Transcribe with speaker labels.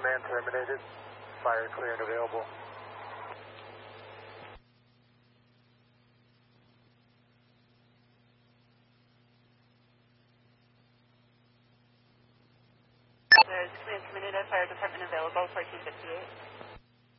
Speaker 1: command terminated. Fire clear and available.
Speaker 2: There's command terminated. Fire department available. 1458.